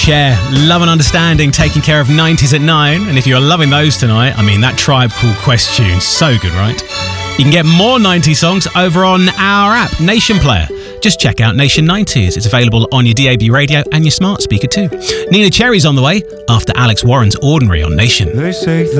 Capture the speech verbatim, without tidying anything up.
Share, Love and Understanding, taking care of nineties at nine. And if you're loving those tonight, I mean, that Tribe Called Quest tune, so good, right? You can get more nineties songs over on our app, Nation Player. Just check out Nation nineties. It's available on your D A B radio and your smart speaker too. Nina Cherry's on the way after Alex Warren's Ordinary on Nation. They say